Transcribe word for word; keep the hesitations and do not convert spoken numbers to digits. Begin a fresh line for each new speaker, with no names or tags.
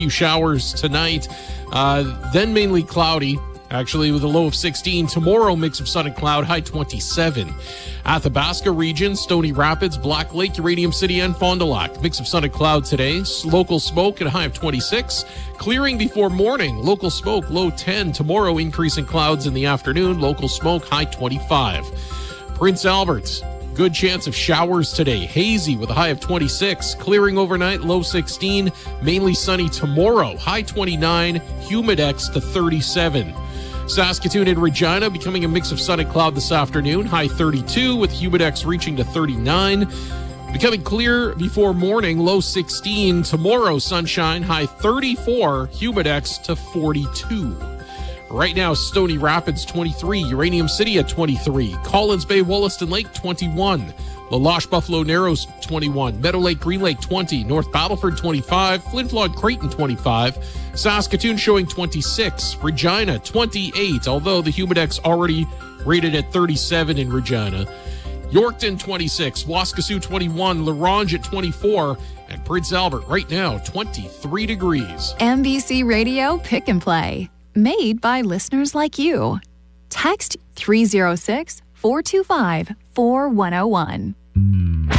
Few showers tonight, uh, then mainly cloudy. Actually, with a low of sixteen. Tomorrow, mix of sun and cloud, high twenty-seven. Athabasca region, Stony Rapids, Black Lake, Uranium City, and Fond du Lac. Mix of sun and cloud today. Local smoke at a high of twenty-six. Clearing before morning. Local smoke, low ten. Tomorrow, increasing clouds in the afternoon. Local smoke, high twenty-five. Prince Albert, good chance of showers today. Hazy with a high of twenty-six. Clearing overnight, low sixteen. Mainly sunny tomorrow, high twenty-nine. Humidex to thirty-seven. Saskatoon and Regina becoming a mix of sun and cloud this afternoon, high thirty-two with Humidex reaching to thirty-nine. Becoming clear before morning, low sixteen. Tomorrow, sunshine, high thirty-four, Humidex to forty-two. Right now, Stony Rapids twenty-three, Uranium City at twenty-three, Collins Bay, Wollaston Lake twenty-one, La Loche, Buffalo Narrows twenty-one, Meadow Lake, Green Lake twenty, North Battleford twenty-five, Flin Flon, Creighton twenty-five, Saskatoon showing twenty-six, Regina twenty-eight, although the Humidex already rated at thirty-seven in Regina. Yorkton twenty-six, Waskesiu twenty-one, La Ronge at twenty-four, and Prince Albert right now twenty-three degrees.
M B C Radio Pick and Play, made by listeners like you. Text three oh six, four two five, four one oh one.